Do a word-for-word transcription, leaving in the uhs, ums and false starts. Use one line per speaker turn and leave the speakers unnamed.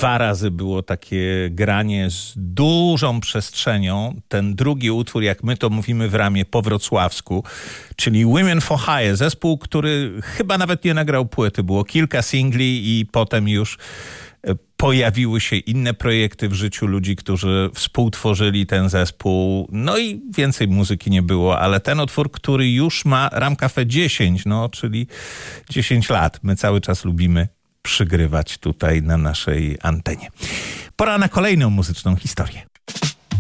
dwa razy było takie granie z dużą przestrzenią. Ten drugi utwór, jak my to mówimy w ramie po wrocławsku, czyli Women for Hire, zespół, który chyba nawet nie nagrał płyty. Było kilka singli i potem już pojawiły się inne projekty w życiu ludzi, którzy współtworzyli ten zespół. No i więcej muzyki nie było, ale ten utwór, który już ma Ram Cafe dziesięć, no czyli dziesięć lat. My cały czas lubimy przygrywać tutaj na naszej antenie. Pora na kolejną muzyczną historię.